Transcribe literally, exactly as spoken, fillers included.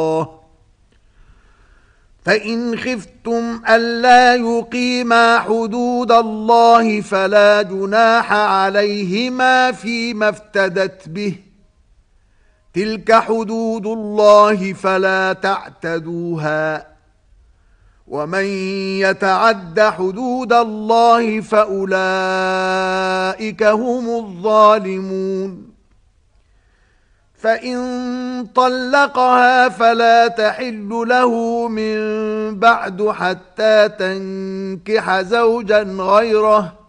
فإن خفتم ألا يقيما حدود الله فلا جناح عليهما فيما افتدت به تلك حدود الله فلا تعتدوها ومن يتعد حدود الله فأولئك هم الظالمون فإن طلقها فلا تحل له من بعد حتى تنكح زوجا غيره